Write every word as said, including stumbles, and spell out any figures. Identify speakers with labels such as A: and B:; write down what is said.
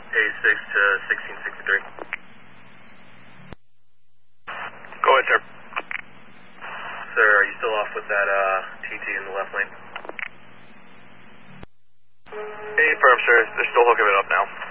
A: A six to sixteen sixty-three.
B: Go ahead, sir.
A: Sir, are you still off with that uh, T T in the left lane?
B: Hey, firm, sir. They're still hooking it up now.